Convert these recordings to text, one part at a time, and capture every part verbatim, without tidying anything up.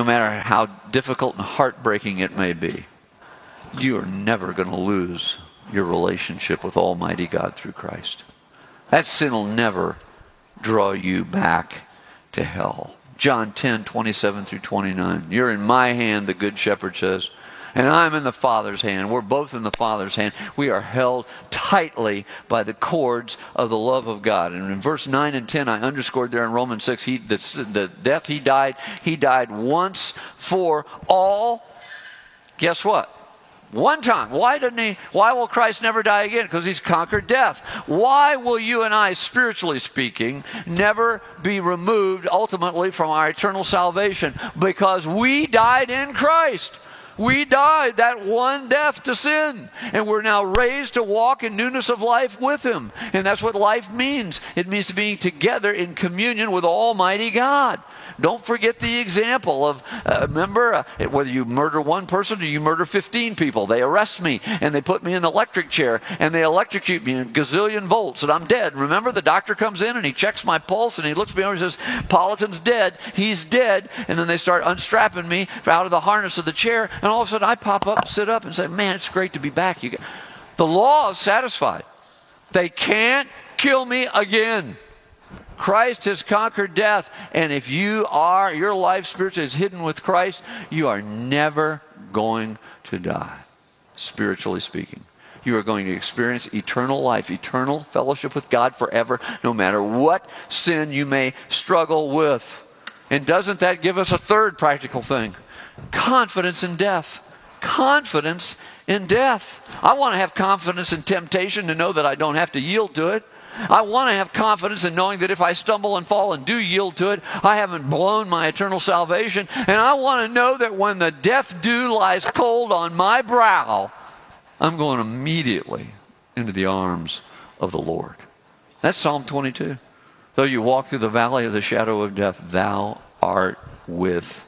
no matter how difficult and heartbreaking it may be, you are never going to lose your relationship with Almighty God through Christ. That sin will never draw you back to hell. John ten, twenty-seven through twenty-nine. You're in my hand, the Good Shepherd says, and I'm in the Father's hand. We're both in the Father's hand. We are held tightly by the cords of the love of God. And in verse nine and ten, I underscored there in Romans six, he, the, the death he died, he died once for all. Guess what? One time. Why didn't he? Why will Christ never die again? Because he's conquered death. Why will you and I, spiritually speaking, never be removed ultimately from our eternal salvation? Because we died in Christ. We died that one death to sin, and we're now raised to walk in newness of life with him. And that's what life means. It means to be together in communion with Almighty God. Don't forget the example of, uh, remember, uh, whether you murder one person or you murder fifteen people. They arrest me, and they put me in an electric chair, and they electrocute me in a gazillion volts, and I'm dead. Remember, the doctor comes in, and he checks my pulse, and he looks me over and says, Politan's dead. He's dead. And then they start unstrapping me out of the harness of the chair, and all of a sudden I pop up, sit up, and say, man, it's great to be back. You get... The law is satisfied. They can't kill me again. Christ has conquered death, and if you are, your life spiritually is hidden with Christ, you are never going to die, spiritually speaking. You are going to experience eternal life, eternal fellowship with God forever, no matter what sin you may struggle with. And doesn't that give us a third practical thing? Confidence in death. Confidence in death. I want to have confidence in temptation to know that I don't have to yield to it. I want to have confidence in knowing that if I stumble and fall and do yield to it, I haven't blown my eternal salvation. And I want to know that when the death dew lies cold on my brow, I'm going immediately into the arms of the Lord. That's Psalm twenty-two. Though you walk through the valley of the shadow of death, thou art with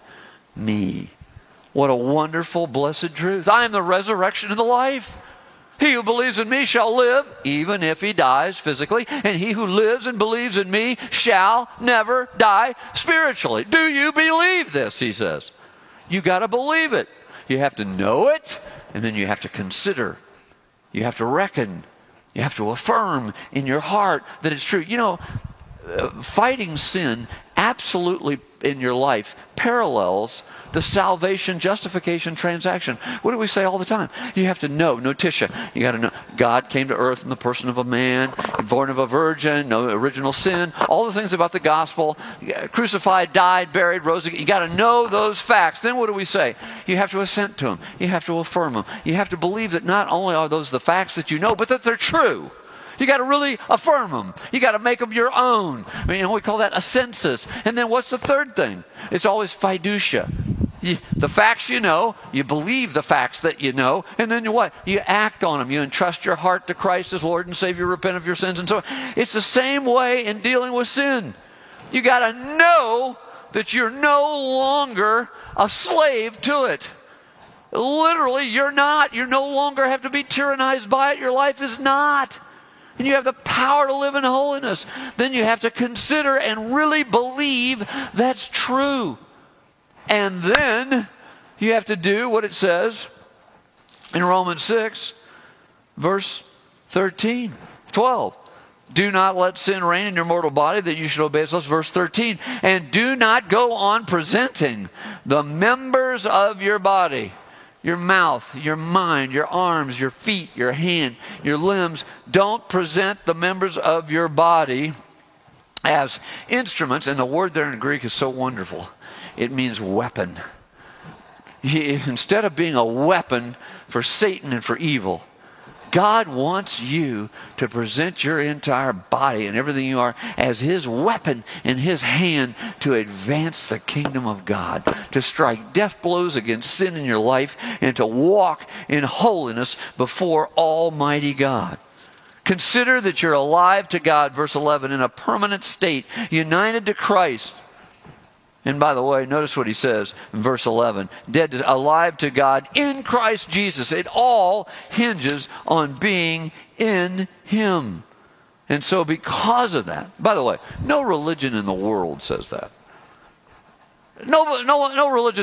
me. What a wonderful, blessed truth. I am the resurrection and the life. He who believes in me shall live, even if he dies physically. And he who lives and believes in me shall never die spiritually. Do you believe this, he says. You got to believe it. You have to know it, and then you have to consider. You have to reckon. You have to affirm in your heart that it's true. You know, uh, fighting sin absolutely in your life parallels the salvation, justification transaction. What do we say all the time? You have to know, notitia. You got to know God came to earth in the person of a man, born of a virgin, no original sin, all the things about the gospel, crucified, died, buried, rose again. You got to know those facts. Then what do we say? You have to assent to them. You have to affirm them. You have to believe that not only are those the facts that you know, but that they're true. You got to really affirm them. You got to make them your own. I mean, you know, we call that a census. And then what's the third thing? It's always fiducia. You, the facts you know, you believe the facts that you know, and then you what? You act on them. You entrust your heart to Christ as Lord and Savior, repent of your sins, and so on. It's the same way in dealing with sin. You got to know that you're no longer a slave to it. Literally, you're not. You no longer have to be tyrannized by it. Your life is not. And you have the power to live in holiness. Then you have to consider and really believe that's true. And then you have to do what it says in Romans six, verse thirteen, twelve. Do not let sin reign in your mortal body that you should obey its lusts. Verse thirteen. And do not go on presenting the members of your body, your mouth, your mind, your arms, your feet, your hand, your limbs. Don't present the members of your body as instruments. And the word there in Greek is so wonderful. It means weapon. He, instead of being a weapon for Satan and for evil, God wants you to present your entire body and everything you are as his weapon in his hand to advance the kingdom of God, to strike death blows against sin in your life, and to walk in holiness before Almighty God. Consider that you're alive to God, verse eleven, in a permanent state, united to Christ. And by the way, notice what he says in verse eleven. Dead, to, alive to God in Christ Jesus. It all hinges on being in him. And so because of that, by the way, no religion in the world says that. No, no, no religion